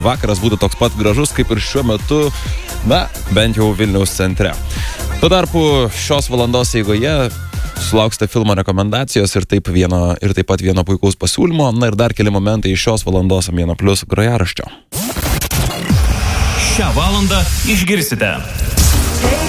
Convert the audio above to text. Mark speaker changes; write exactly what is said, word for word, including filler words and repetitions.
Speaker 1: vakaras būtų toks pat gražus, kaip ir šiuo metu, na, bent jau Vilniaus centre. Tuo tarpu šios valandos eigoje sulauksite filmo rekomendacijos ir taip, vieno, ir taip pat vieno puikaus pasiūlymo, na ir dar keli momentai iš šios valandos Vieno plius grojaraščio.
Speaker 2: Šią valandą išgirsite.